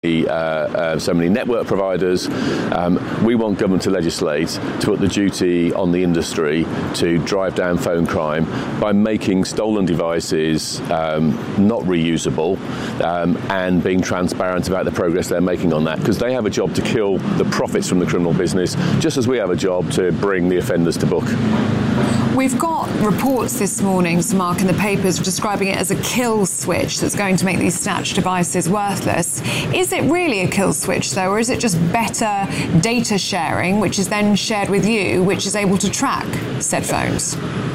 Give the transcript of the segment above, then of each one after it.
so many network providers. We want government to legislate to put the duty on the industry to drive down phone crime by making stolen devices not reusable and being transparent about the progress they're making on that, because they have a job to kill the profits from the criminal business, just as we have a job to bring the offenders to book. We've got reports this morning, Sir Mark, in the papers describing it as a kill switch that's going to make these snatched devices worthless. Is it really a kill switch, though, or is it just better data sharing, which is then shared with you, which is able to track said phones?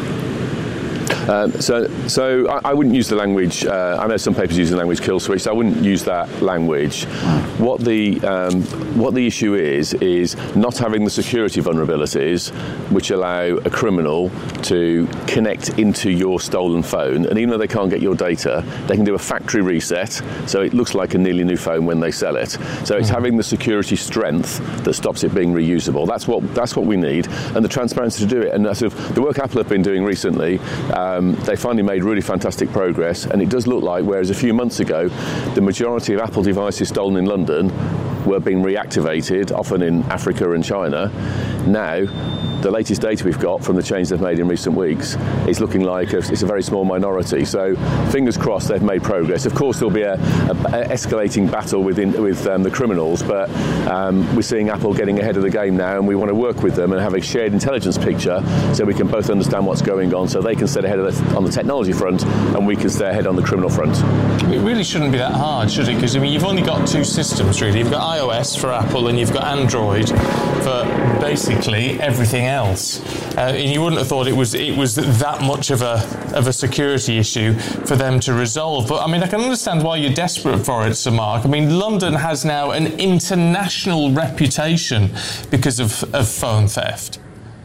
So I wouldn't use the language. I know some papers use the language kill switch. So I wouldn't use that language. What the issue is not having the security vulnerabilities which allow a criminal to connect into your stolen phone, and even though they can't get your data, they can do a factory reset, so it looks like a nearly new phone when they sell it. So it's having the security strength that stops it being reusable. That's what we need, and the transparency to do it. And sort of the work Apple have been doing recently. They finally made really fantastic progress, and it does look like, whereas a few months ago the majority of Apple devices stolen in London were being reactivated, often in Africa and China, now the latest data we've got from the change they've made in recent weeks is looking like it's a very small minority. So fingers crossed they've made progress. Of course there'll be a escalating battle with the criminals, but we're seeing Apple getting ahead of the game now, and we want to work with them and have a shared intelligence picture so we can both understand what's going on, so they can stay ahead on the technology front and we can stay ahead on the criminal front. It really shouldn't be that hard, should it? Because I mean, you've only got two systems really. You've got iOS for Apple and you've got Android for basically everything else. And you wouldn't have thought it was that much of a security issue for them to resolve. But I mean, I can understand why you're desperate for it, Sir Mark. I mean, London has now an international reputation because of phone theft.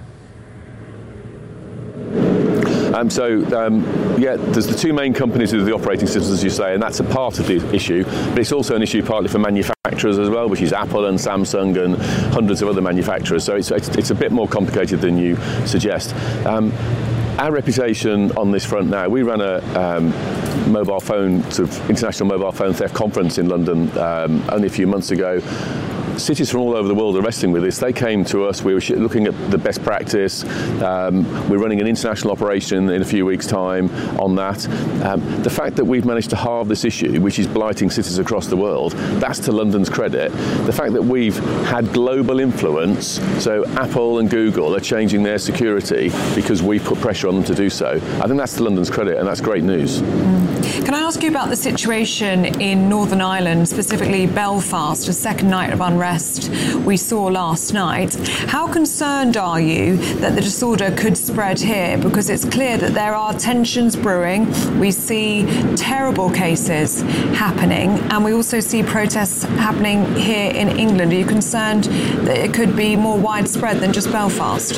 There's the two main companies who do the operating systems, as you say, and that's a part of the issue, but it's also an issue partly for manufacturers as well, which is Apple and Samsung and hundreds of other manufacturers, so it's a bit more complicated than you suggest. Our reputation on this front now, we ran a international mobile phone theft conference in London only a few months ago. Cities from all over the world are wrestling with this. They came to us, we were looking at the best practice. We're running an international operation in a few weeks' time on that. The fact that we've managed to halve this issue, which is blighting cities across the world, that's to London's credit. The fact that we've had global influence, so Apple and Google are changing their security because we put pressure on them to do so, I think that's to London's credit, and that's great news. Can I ask you about the situation in Northern Ireland, specifically Belfast, a second night of unrest we saw last night? How concerned are you that the disorder could spread here? Because it's clear that there are tensions brewing. We see terrible cases happening, and we also see protests happening here in England. Are you concerned that it could be more widespread than just Belfast?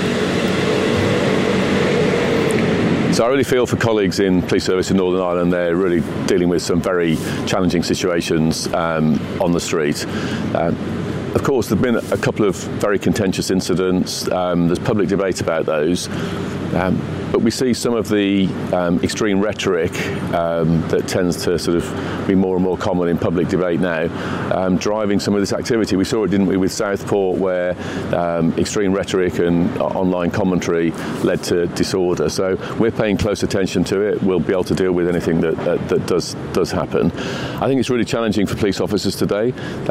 So I really feel for colleagues in police service in Northern Ireland. They're really dealing with some very challenging situations on the street. Of course, there have been a couple of very contentious incidents. There's public debate about those. But we see some of the extreme rhetoric that tends to sort of be more and more common in public debate now, driving some of this activity. We saw it, didn't we, with Southport, where extreme rhetoric and online commentary led to disorder. So we're paying close attention to it. We'll be able to deal with anything that does happen. I think it's really challenging for police officers today.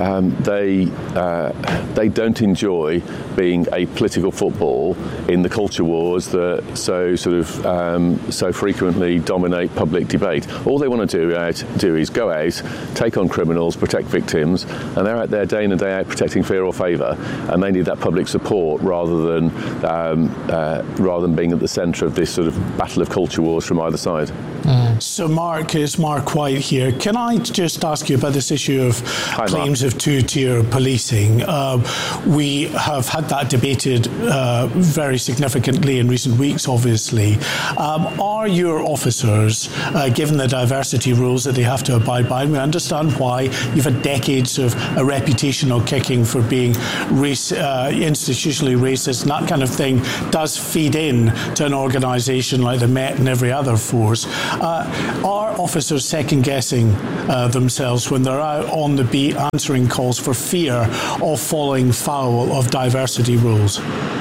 They don't enjoy being a political football in the culture wars that so frequently dominate public debate. All they want to do is go out, take on criminals, protect victims, and they're out there day in and day out protecting fear or favour, and they need that public support rather than being at the centre of this sort of battle of culture wars from either side. So Mark, it's Mark White here. Can I just ask you about this issue of claims of two-tier policing? We have had that debated very significantly in recent weeks, obviously. previously. Are your officers, given the diversity rules that they have to abide by, and we understand why you've had decades of a reputational kicking for being institutionally racist, and that kind of thing does feed in to an organisation like the Met and every other force. Are officers second-guessing themselves when they're out on the beat answering calls for fear of falling foul of diversity rules?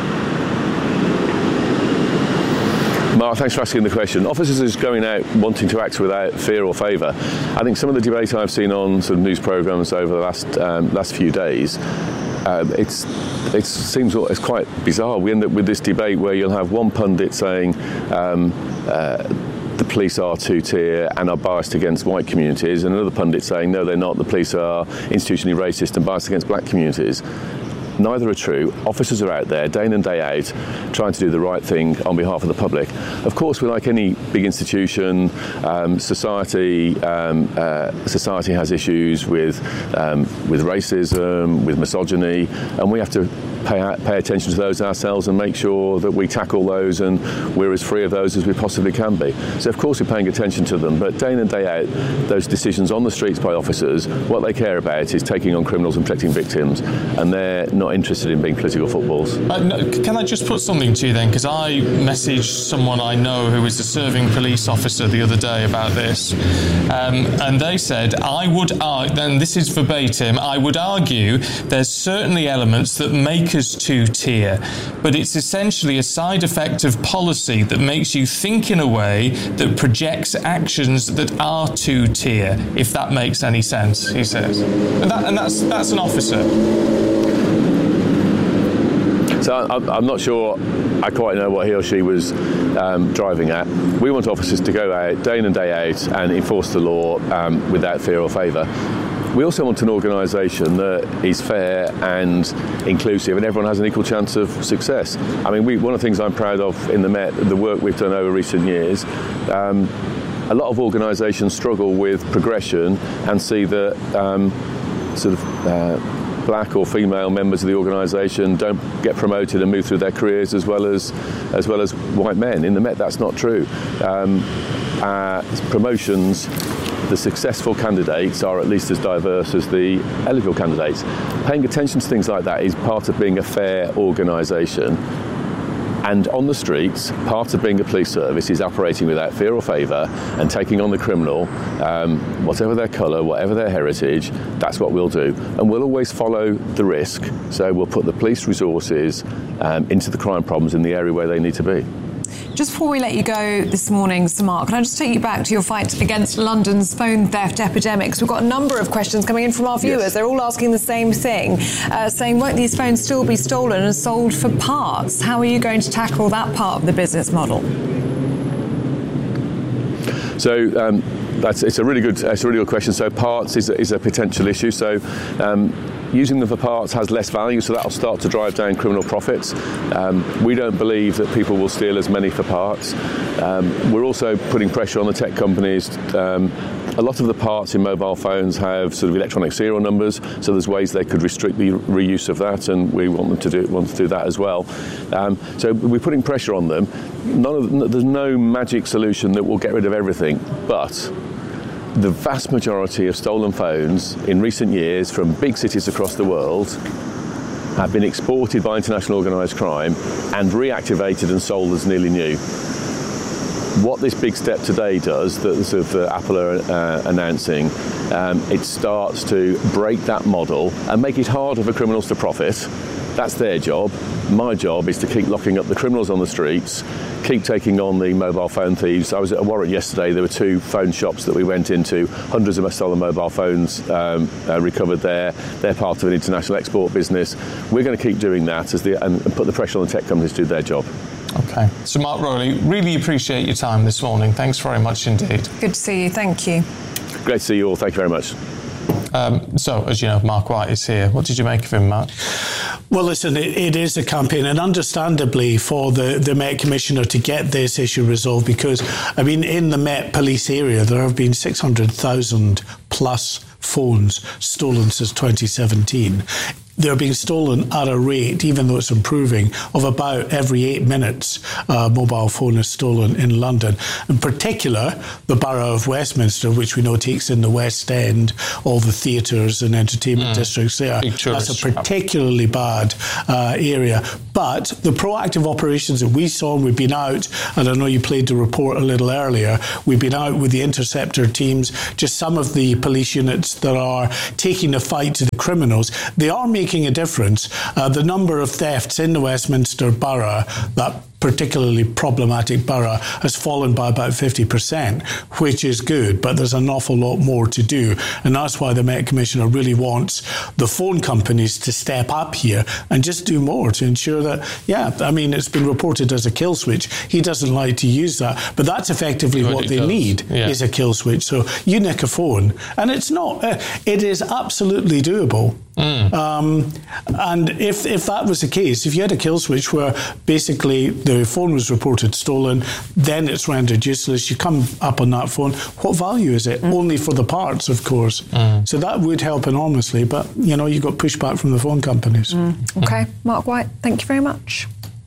Mark, thanks for asking the question. Officers is going out wanting to act without fear or favour. I think some of the debate I've seen on sort of news programmes over the last few days, it seems it's quite bizarre. We end up with this debate where you'll have one pundit saying the police are two-tier and are biased against white communities, and another pundit saying no, they're not. The police are institutionally racist and biased against black communities. Neither are true. Officers are out there day in and day out trying to do the right thing on behalf of the public. Of course, we're like any big institution. Society has issues with racism, with misogyny, and we have to pay attention to those ourselves and make sure that we tackle those and we're as free of those as we possibly can be. So of course we're paying attention to them, but day in and day out, those decisions on the streets by officers, what they care about is taking on criminals and protecting victims, and they're not interested in being political footballs. Can I just put something to you then? Because I messaged someone I know who is a serving police officer the other day about this, and they said, I would argue, then this is verbatim, I would argue there's certainly elements that make us two-tier, but it's essentially a side effect of policy that makes you think in a way that projects actions that are two-tier, if that makes any sense, he says. And that's an officer. So I'm not sure I quite know what he or she was driving at. We want officers to go out day in and day out and enforce the law without fear or favour. We also want an organisation that is fair and inclusive and everyone has an equal chance of success. I mean, one of the things I'm proud of in the Met, the work we've done over recent years, a lot of organisations struggle with progression and see that black or female members of the organisation don't get promoted and move through their careers as well as white men. In the Met, that's not true. Promotions, the successful candidates are at least as diverse as the eligible candidates. Paying attention to things like that is part of being a fair organisation. And on the streets, part of being a police service is operating without fear or favour and taking on the criminal, whatever their colour, whatever their heritage. That's what we'll do. And we'll always follow the risk. So we'll put the police resources into the crime problems in the area where they need to be. Just before we let you go this morning, Sir Mark, can I just take you back to your fight against London's phone theft epidemics? We've got a number of questions coming in from our viewers. Yes. They're all asking the same thing, saying, won't these phones still be stolen and sold for parts? How are you going to tackle that part of the business model? So it's a really good question. So parts is a potential issue. So using them for parts has less value, so that'll start to drive down criminal profits. We don't believe that people will steal as many for parts. We're also putting pressure on the tech companies. A lot of the parts in mobile phones have sort of electronic serial numbers, so there's ways they could restrict the reuse of that, and we want to do that as well. So we're putting pressure on them. There's no magic solution that will get rid of everything, but the vast majority of stolen phones in recent years from big cities across the world have been exported by international organised crime and reactivated and sold as nearly new. What this big step today does, that Apple are announcing, it starts to break that model and make it harder for criminals to profit. That's their job. My job is to keep locking up the criminals on the streets, keep taking on the mobile phone thieves. I was at a warrant yesterday. There were 2 phone shops that we went into. Hundreds of stolen mobile phones recovered there. They're part of an international export business. We're going to keep doing that and put the pressure on the tech companies to do their job. Okay. So Mark Rowley, really appreciate your time this morning. Thanks very much indeed. Good to see you. Thank you. Great to see you all. Thank you very much. So, as you know, Mark White is here. What did you make of him, Mark? Well, listen, it is a campaign, and understandably for the Met Commissioner to get this issue resolved, because, I mean, in the Met Police area, there have been 600,000 plus phones stolen since 2017. they're being stolen at a rate, even though it's improving, of about every 8 minutes a mobile phone is stolen in London. In particular, the borough of Westminster, which we know takes in the West End, all the theatres and entertainment districts there. That's a particularly bad area. But the proactive operations that we saw, and we've been out, and I know you played the report a little earlier, we've been out with the Interceptor teams, just some of the police units that are taking the fight to the criminals. They are making a difference. The number of thefts in the Westminster borough, that particularly problematic borough, has fallen by about 50%, which is good, but there's an awful lot more to do. And that's why the Met Commissioner really wants the phone companies to step up here and just do more to ensure that, it's been reported as a kill switch. He doesn't like to use that, but that's effectively what they need, is a kill switch. So you nick a phone, and it's not, it is absolutely doable. And if that was the case, if you had a kill switch where basically the phone was reported stolen, then it's rendered useless, you come up on that phone, what value is it? Only for the parts, of course. So that would help enormously, but you got pushback from the phone companies. Okay, Mark White, thank you very much.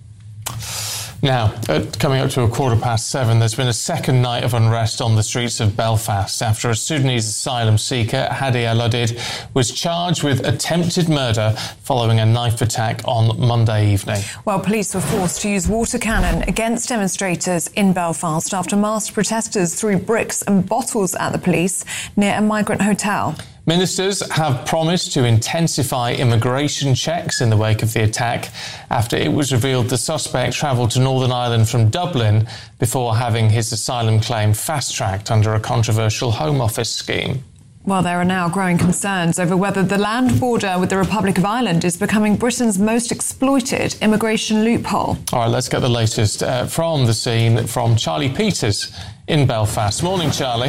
Now, coming up to 7:15, there's been a second night of unrest on the streets of Belfast after a Sudanese asylum seeker, Hadi Al-Udid, was charged with attempted murder following a knife attack on Monday evening. Well, police were forced to use water cannon against demonstrators in Belfast after masked protesters threw bricks and bottles at the police near a migrant hotel. Ministers have promised to intensify immigration checks in the wake of the attack after it was revealed the suspect travelled to Northern Ireland from Dublin before having his asylum claim fast-tracked under a controversial Home Office scheme. Well, there are now growing concerns over whether the land border with the Republic of Ireland is becoming Britain's most exploited immigration loophole. All right, let's get the latest from the scene from Charlie Peters in Belfast. Morning, Charlie.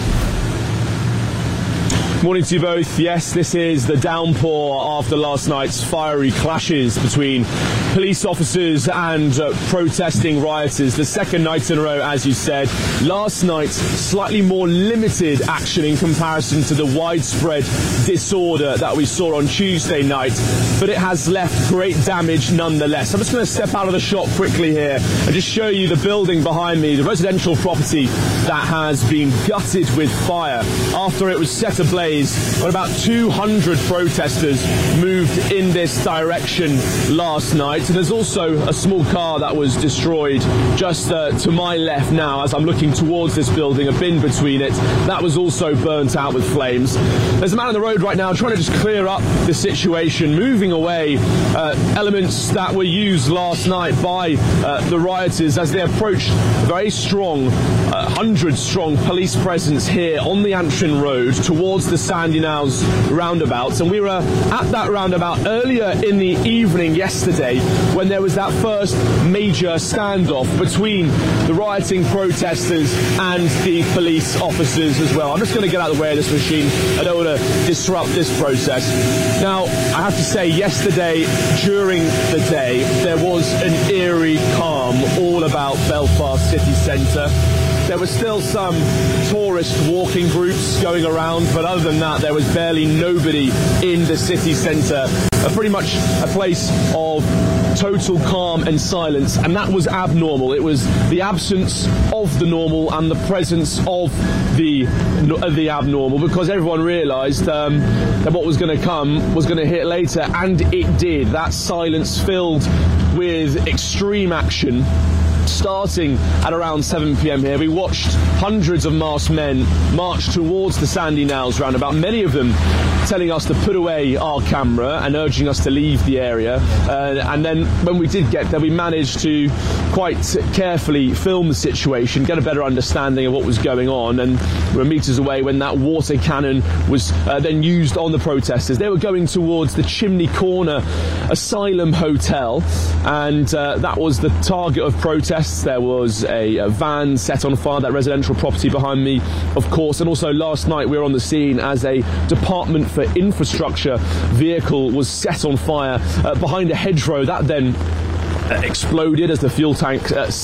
Morning to you both. Yes, this is the downpour after last night's fiery clashes between police officers and protesting rioters. The second night in a row, as you said. Last night, slightly more limited action in comparison to the widespread disorder that we saw on Tuesday night, but it has left great damage nonetheless. I'm just going to step out of the shot quickly here and just show you the building behind me, the residential property that has been gutted with fire after it was set ablaze. When about 200 protesters moved in this direction last night. And there's also a small car that was destroyed just to my left now as I'm looking towards this building, a bin between it. That was also burnt out with flames. There's a man on the road right now trying to just clear up the situation, moving away elements that were used last night by the rioters as they approached a very strong, 100-strong police presence here on the Antrim Road towards the Sandyknowes roundabout. And we were at that roundabout earlier in the evening yesterday when there was that first major standoff between the rioting protesters and the police officers as well. I'm just going to get out of the way of this machine. I don't want to disrupt this process. Now, I have to say, yesterday during the day there was an eerie calm all about Belfast city centre. There were still some tourist walking groups going around, but other than that, there was barely nobody in the city centre. Pretty much a place of total calm and silence, and that was abnormal. It was the absence of the normal and the presence of the abnormal, because everyone realised that what was going to come was going to hit later, and it did. That silence filled with extreme action. Starting at around 7 p.m. here, we watched hundreds of masked men march towards the Sandyknowes roundabout, many of them telling us to put away our camera and urging us to leave the area. And then when we did get there, we managed to quite carefully film the situation, get a better understanding of what was going on, and we were meters away when that water cannon was then used on the protesters. They were going towards the Chimney Corner Asylum Hotel, and that was the target of protests. There was a van set on fire, that residential property behind me, of course, and also last night we were on the scene as a Department for Infrastructure vehicle was set on fire behind a hedgerow. That then exploded as the fuel tank set fire.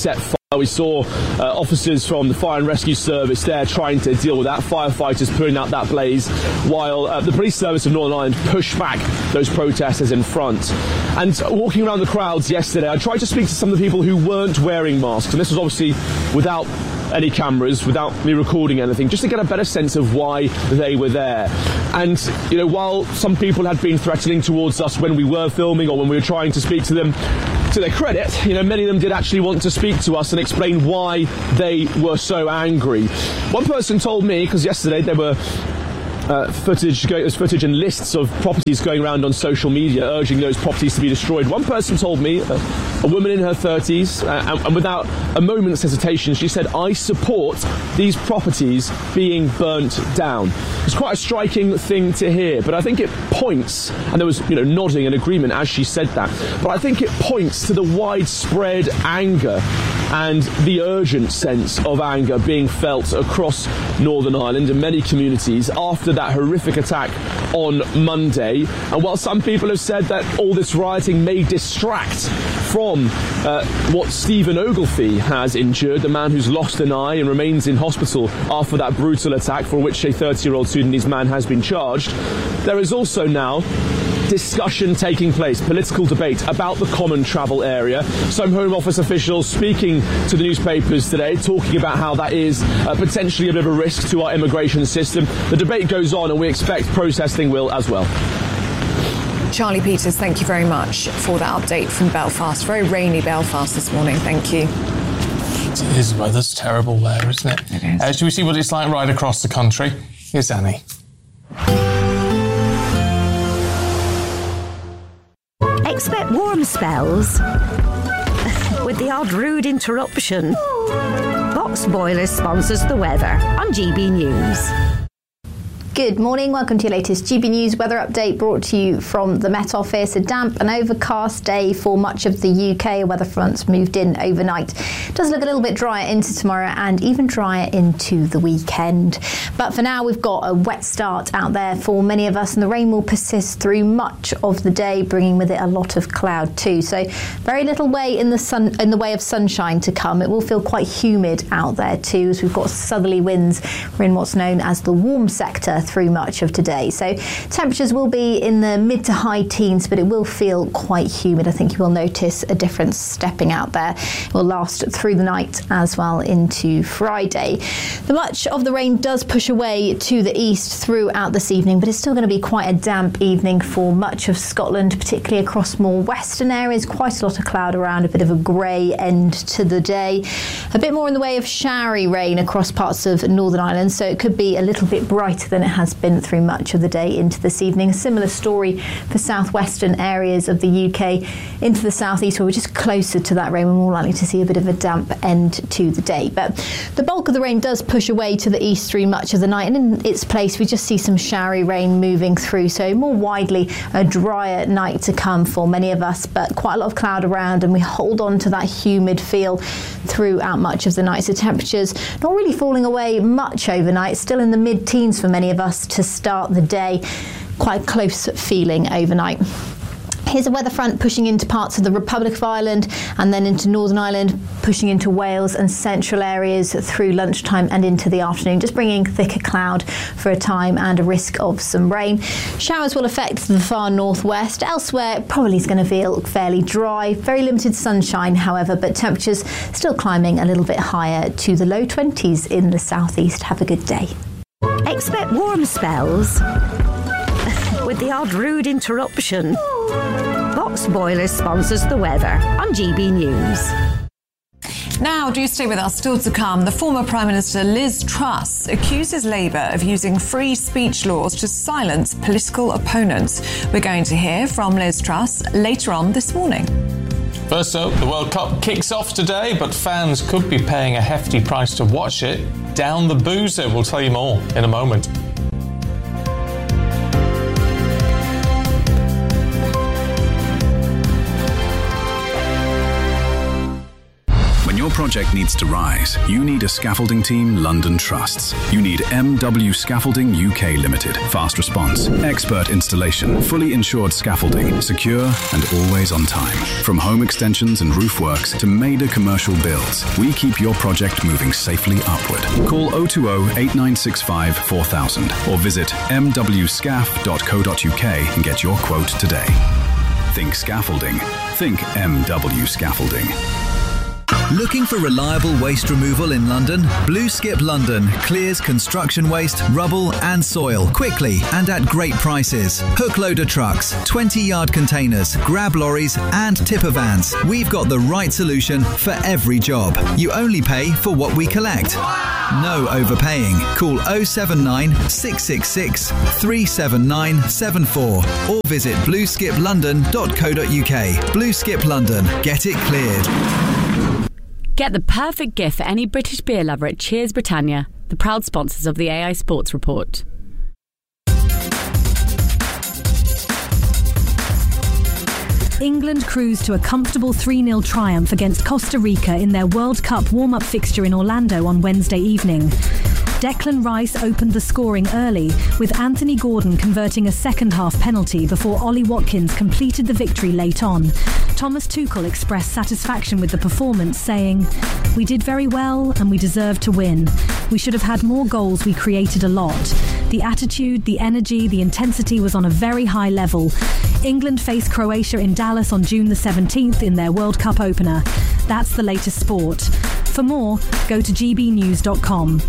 We saw officers from the Fire and Rescue Service there trying to deal with that, firefighters putting out that blaze, while the Police Service of Northern Ireland pushed back those protesters in front. And walking around the crowds yesterday, I tried to speak to some of the people who weren't wearing masks, and this was obviously without any cameras, without me recording anything, just to get a better sense of why they were there. And, you know, while some people had been threatening towards us when we were filming or when we were trying to speak to them, to their credit, you know, many of them did actually want to speak to us and explain why they were so angry. One person told me, because yesterday there were footage and lists of properties going around on social media urging those properties to be destroyed. One person told me, a woman in her 30s, and without a moment's hesitation, she said, "I support these properties being burnt down." It's quite a striking thing to hear, but I think it points, and there was, you know, nodding in agreement as she said that, but I think it points to the widespread anger and the urgent sense of anger being felt across Northern Ireland and many communities after that horrific attack on Monday. And while some people have said that all this rioting may distract from what Stephen Ogilvie has endured, the man who's lost an eye and remains in hospital after that brutal attack, for which a 30-year-old Sudanese man has been charged, there is also now discussion taking place, political debate about the common travel area. Some Home Office officials speaking to the newspapers today, talking about how that is potentially a bit of a risk to our immigration system. The debate goes on, and we expect protesting will as well. Charlie Peters, thank you very much for that update from Belfast. Very rainy Belfast this morning. Thank you. His weather's terrible there, isn't it? It is. Should we see what it's like right across the country? Here's Annie. Expect warm spells with the odd rude interruption. Box Boilers sponsors the weather on GB News. Good morning, welcome to your latest GB News weather update, brought to you from the Met Office. A damp and overcast day for much of the UK. A weather front moved in overnight. It does look a little bit drier into tomorrow and even drier into the weekend. But for now, we've got a wet start out there for many of us, and the rain will persist through much of the day, bringing with it a lot of cloud too. So very little way in the way of sunshine to come. It will feel quite humid out there too, as we've got southerly winds. We're in what's known as the warm sector through much of today. So temperatures will be in the mid to high teens, but it will feel quite humid. I think you will notice a difference stepping out there. It will last through the night as well into Friday. Much of the rain does push away to the east throughout this evening, but it's still going to be quite a damp evening for much of Scotland, particularly across more western areas. Quite a lot of cloud around, a bit of a grey end to the day. A bit more in the way of showery rain across parts of Northern Ireland, so it could be a little bit brighter than it has been through much of the day into this evening. A similar story for southwestern areas of the UK into the southeast, where we're just closer to that rain. We're more likely to see a bit of a damp end to the day. But the bulk of the rain does push away to the east through much of the night, and in its place we just see some showery rain moving through. So more widely a drier night to come for many of us, but quite a lot of cloud around, and we hold on to that humid feel throughout much of the night. So temperatures not really falling away much overnight, still in the mid-teens for many of us to start the day. Quite close feeling overnight. Here's a weather front pushing into parts of the Republic of Ireland and then into Northern Ireland, pushing into Wales and central areas through lunchtime and into the afternoon, just bringing thicker cloud for a time and a risk of some rain. Showers will affect the far northwest. Elsewhere, probably is going to feel fairly dry. Very limited sunshine, however, but temperatures still climbing a little bit higher to the low 20s in the southeast. Have a good day. Expect warm spells with the odd rude interruption. Box Boilers sponsors the weather on GB News. Now, do stay with us. Still to come, the former Prime Minister Liz Truss accuses Labour of using free speech laws to silence political opponents. We're going to hear from Liz Truss later on this morning. First up, the World Cup kicks off today, but fans could be paying a hefty price to watch it. Down the boozer. We'll tell you more in a moment. When your project project needs to rise, you need a scaffolding team London trusts. You need MW Scaffolding UK Limited. Fast response, expert installation, fully insured scaffolding, secure and always on time. From home extensions and roof works to major commercial builds, we keep your project moving safely upward. Call 020 8965 4000 or visit mwscaf.co.uk and get your quote today. Think scaffolding. Think MW Scaffolding. Looking for reliable waste removal in London? Blue Skip London clears construction waste, rubble and soil quickly and at great prices. Hook loader trucks, 20-yard containers, grab lorries and tipper vans. We've got the right solution for every job. You only pay for what we collect. No overpaying. Call 079 666 37974 or visit blueskiplondon.co.uk. Blue Skip London. Get it cleared. Get the perfect gift for any British beer lover at Cheers Britannia, the proud sponsors of the AI Sports Report. England cruised to a comfortable 3-0 triumph against Costa Rica in their World Cup warm-up fixture in Orlando on Wednesday evening. Declan Rice opened the scoring early, with Anthony Gordon converting a second-half penalty before Ollie Watkins completed the victory late on. Thomas Tuchel expressed satisfaction with the performance, saying, "We did very well and we deserved to win. We should have had more goals, we created a lot. The attitude, the energy, the intensity was on a very high level." England face Croatia in Dallas on June the 17th in their World Cup opener. That's the latest sport. For more, go to gbnews.com.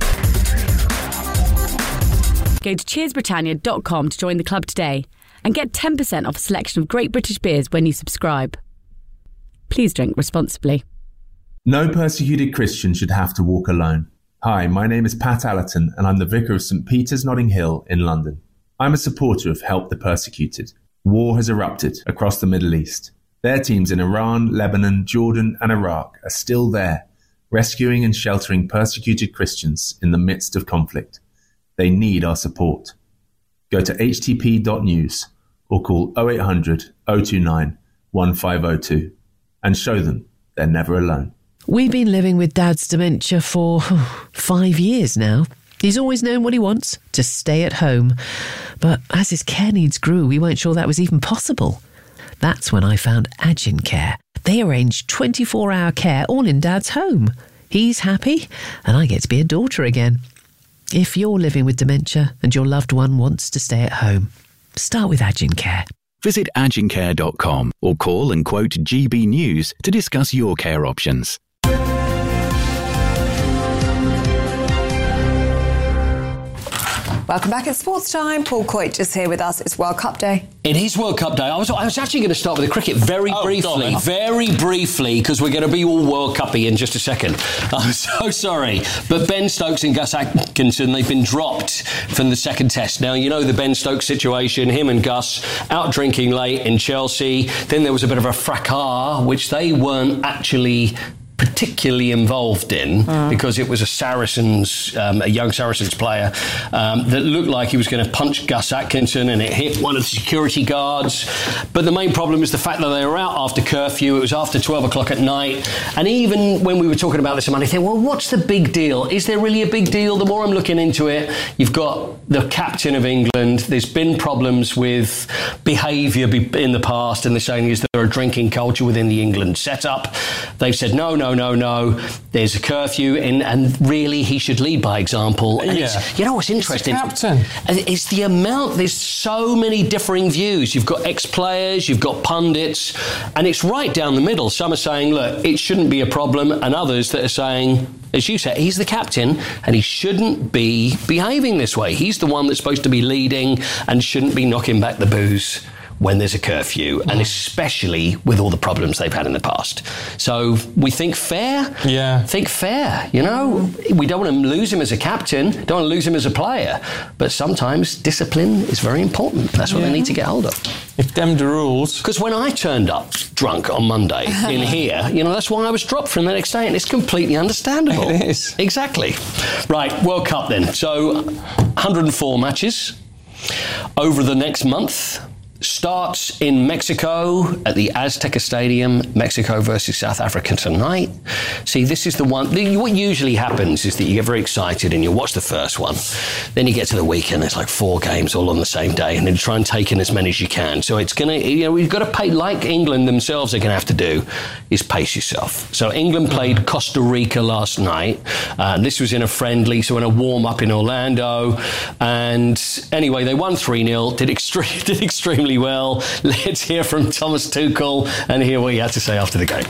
Go to cheersbritannia.com to join the club today and get 10% off a selection of great British beers when you subscribe. Please drink responsibly. No persecuted Christian should have to walk alone. Hi, my name is Pat Allerton and I'm the Vicar of St Peter's Notting Hill in London. I'm a supporter of Help the Persecuted. War has erupted across the Middle East. Their teams in Iran, Lebanon, Jordan and Iraq are still there, rescuing and sheltering persecuted Christians in the midst of conflict. They need our support. Go to htp.news or call 0800 029 1502 and show them they're never alone. We've been living with Dad's dementia for 5 years now. He's always known what he wants, to stay at home. But as his care needs grew, we weren't sure that was even possible. That's when I found Agincare. They arrange 24-hour care all in Dad's home. He's happy and I get to be a daughter again. If you're living with dementia and your loved one wants to stay at home, start with Agincare. Visit agincare.com or call and quote GB News to discuss your care options. Welcome back at Sports Time. Paul Coit is here with us. It's World Cup Day. It is World Cup Day. I was actually going to start with the cricket very briefly, because we're going to be all World Cuppy in just a second. I'm so sorry. But Ben Stokes and Gus Atkinson, they've been dropped from the second test. Now, you know the Ben Stokes situation, him and Gus out drinking late in Chelsea. Then there was a bit of a fracas, which they weren't actually particularly involved in, because it was a young Saracens player that looked like he was going to punch Gus Atkinson, and it hit one of the security guards. But the main problem is the fact that they were out after curfew. It was after 12 o'clock at night. And even when we were talking about this, I think, well, what's the big deal? Is there really a big deal? The more I'm looking into it, you've got the captain of England. There's been problems with behaviour in the past, and they're saying is there a drinking culture within the England setup. They've said no, there's a curfew, and really he should lead by example. And you know what's interesting? It's the amount, there's so many differing views. You've got ex-players, you've got pundits, and it's right down the middle. Some are saying, look, it shouldn't be a problem, and others that are saying, as you said, he's the captain and he shouldn't be behaving this way. He's the one that's supposed to be leading and shouldn't be knocking back the booze when there's a curfew, and especially with all the problems they've had in the past. So we think fair. Yeah. Think fair, you know? We don't want to lose him as a captain, don't want to lose him as a player, but sometimes discipline is very important. That's what they need to get hold of. If them the rules. Because when I turned up drunk on Monday in here, you know, that's why I was dropped from the next day, and it's completely understandable. It is. Exactly. Right, World Cup then. So 104 matches over the next month. starts in Mexico at the Azteca Stadium, Mexico versus South Africa tonight. See, this is the one. What usually happens is that you get very excited and you watch the first one. Then you get to the weekend, there's like 4 games all on the same day, and then try and take in as many as you can. So it's going to, we've got to pay, like England themselves are going to have to do, is pace yourself. So England played Costa Rica last night. This was in a friendly, so in a warm-up in Orlando. And anyway, they won 3-0, did extremely well. Let's hear from Thomas Tuchel and hear what he had to say after the game.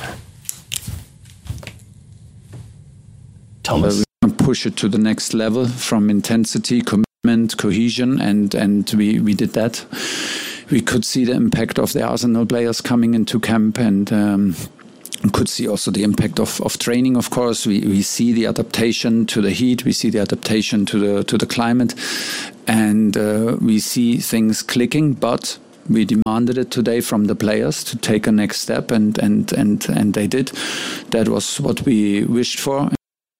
Thomas. We push it to the next level from intensity, commitment, cohesion, and we did that. We could see the impact of the Arsenal players coming into camp, and could see also the impact of training. Of course, we see the adaptation to the heat, we see the adaptation to the climate, and we see things clicking, but we demanded it today from the players to take a next step, and they did. That was what we wished for.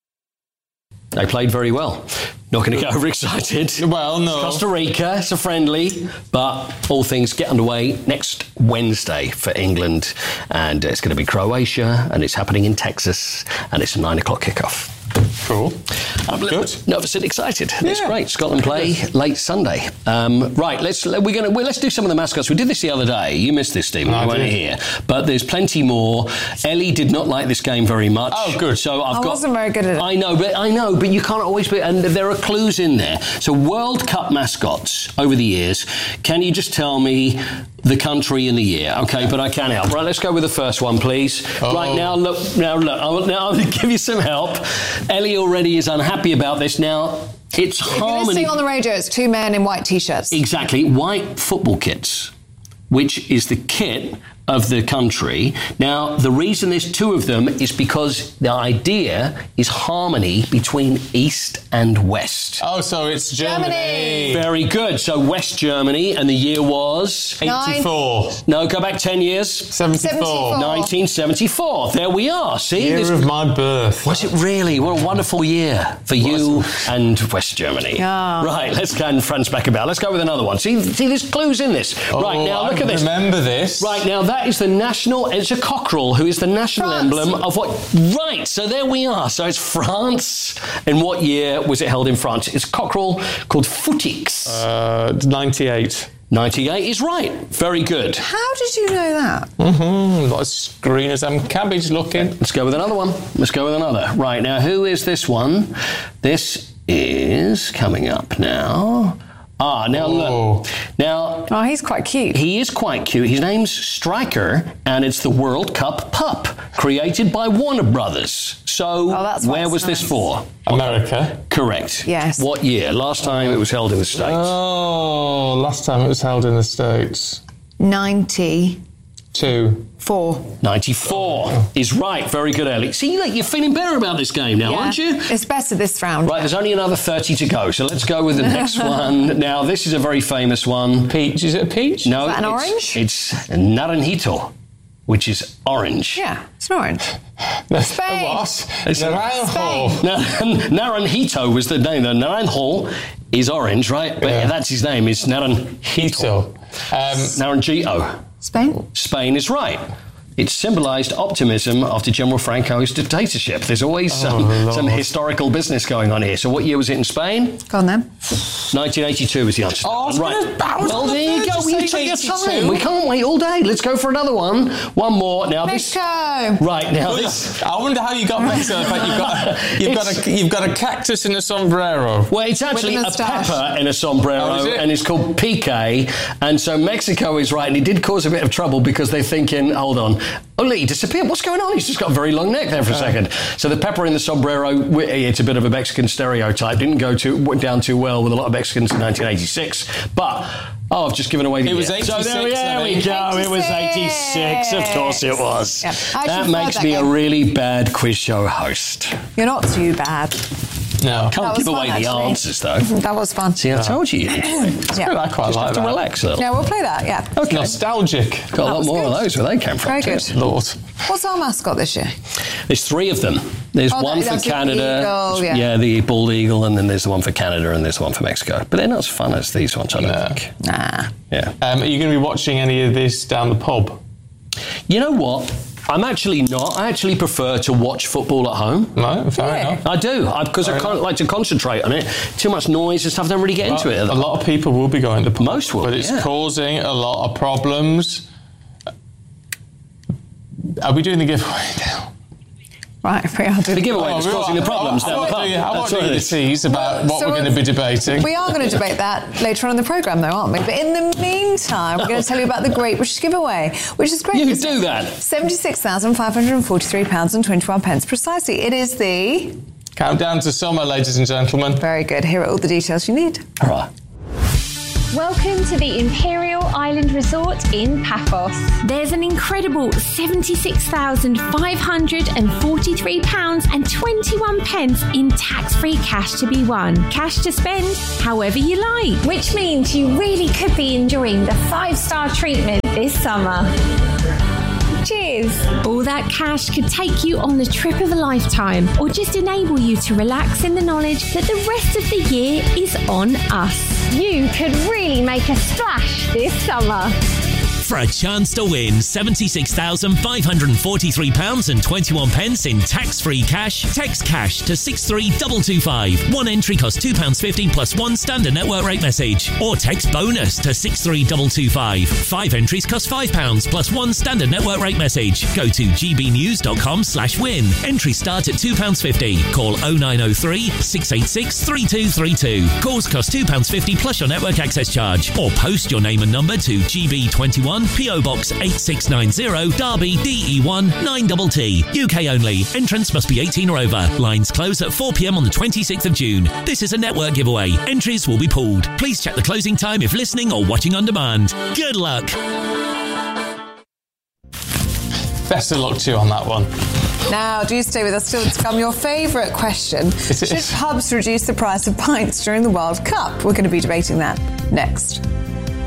They played very well. Not going to get overexcited. Well, no. It's Costa Rica, it's a friendly, but all things get underway next Wednesday for England, and it's going to be Croatia, and it's happening in Texas, and it's a 9 o'clock kickoff. Cool. I'm nervous and excited. It's great. Scotland play late Sunday. Right, let's do some of the mascots. We did this the other day. You missed this, Stephen. You weren't here. But there's plenty more. Ellie did not like this game very much. Oh, good. So I wasn't very good at it. I know, but you can't always be. And there are clues in there. So World Cup mascots over the years. Can you just tell me the country and the year? Okay, but I can help. Right, let's go with the first one, please. Oh. Right, now look. I'm going to give you some help. Ellie already is unhappy about this. Now, it's If you're harmony. listening on the radio, it's 2 men in white T-shirts. Exactly, white football kits, which is the kit of the country. Now, the reason there's 2 of them is because the idea is harmony between East and West. Oh, so it's Germany. Very good. So West Germany, and the year was? 84. No, go back 10 years. 74. 1974. There we are. See? Year of my birth. Was it really? What a wonderful year for you and West Germany. Yeah. Right, let's go and Franz Beckenbauer. Let's go with another one. See, there's clues in this. Right, now look at this. Remember this. Right, now that is the national, it's a cockerel who is the national emblem of what? Right, so there we are. So it's France. In what year was it held in France? It's a cockerel called Futix. 98. 98 is right. Very good. How did you know that? As green as cabbage looking. Let's go with another one. Let's go with another. Right, now who is this one? This is coming up now. Now look. Now, oh, he's quite cute. He is quite cute. His name's Striker, and it's the World Cup pup, created by Warner Brothers. So, where was this for? America. Correct. Yes. What year? Last time it was held in the States. Oh, last time it was held in the States. 92. 94 is right. Very good, Ellie. See, look, you're feeling better about this game now, aren't you? It's better this round. Right, there's only another 30 to go, so let's go with the next one. Now, this is a very famous one. Peach. Is it a peach? No. Is that an orange? It's Naranjito, which is orange. Yeah, it's an orange. Spain. What? It's Naranjo. Naranjito was the name. The Naranjo is orange, right? But that's his name. It's Naranjito. Naranjito. Spain is right. It symbolised optimism after General Franco's dictatorship. There's always some historical business going on here. So what year was it in Spain? Go on then. 1982 is the answer. Right. Well, there you go. You take your 82. time. We can't wait all day. Let's go for another one. One more. Now Mexico. Right, now this... I wonder how you got Mexico, but you've got a cactus in a sombrero. Well, it's actually a pepper in a sombrero, and it's called pique. And so Mexico is right, and it did cause a bit of trouble because they're thinking, hold on, oh, look, he disappeared. What's going on? He's just got a very long neck there for a second. So the pepper in the sombrero, it's a bit of a Mexican stereotype. Didn't went down too well with a lot of Mexicans in 1986. But, I've just given away the year. It was 86. So there we go. 86. It was 86. Of course it was. Yeah. That makes me a really bad quiz show host. You're not too bad. No. Can't give away the answers, though. That was fun. See, I told you. Yeah. I quite like have to that. relax a little. Yeah, we'll play that, yeah. Okay. Nostalgic. Got a lot more of those where they came from. Very too. good. Lord. What's our mascot this year? There's 3 of them. There's one for that's the Canada. eagle, yeah. The bald eagle, and then there's the one for Canada, and there's the one for Mexico. But they're not as fun as these ones, I don't think. Nah. Yeah. Are you going to be watching any of this down the pub? You know what? I'm actually not. I actually prefer to watch football at home. No, fair enough. I do, because I can't like to concentrate on it. Too much noise and stuff, I don't really get into it. A lot of people will be going to pub. Most will, but it's causing a lot of problems. Are we doing the giveaway now? Right, we are doing the giveaway that's causing the problems down the pub. I want to do the tease about what we're going to be debating. We are going to debate that later on in the programme, though, aren't we? But in the meantime, we're going to tell you about the Great British Giveaway, which is great. You do that. £76,543.21 precisely. It is the... Countdown to summer, ladies and gentlemen. Very good. Here are all the details you need. All right. Welcome to the Imperial Island Resort in Paphos. There's an incredible £76,543.21 in tax-free cash to be won. Cash to spend however you like. Which means you really could be enjoying the 5-star treatment this summer. Cheers! All that cash could take you on the trip of a lifetime, or just enable you to relax in the knowledge that the rest of the year is on us. You could really make a splash this summer. For a chance to win £76,543.21 in tax-free cash, text cash to 63225. One entry costs £2.50 plus one standard network rate message. Or text bonus to 63225. 5 entries cost £5 plus one standard network rate message. Go to gbnews.com/win. Entries start at £2.50. Call 0903 686 3232. Calls cost £2.50 plus your network access charge. Or post your name and number to GB21 PO Box 8690 Derby DE1 9TT. UK only. Entrance must be 18 or over. Lines close at 4 p.m. on the 26th of June. This is a network giveaway. Entries will be pooled. Please check the closing time if listening or watching on demand. Good luck. Best of luck to you on that one. Now, do stay with us still to come your favourite question. Should pubs reduce the price of pints during the World Cup? We're going to be debating that next.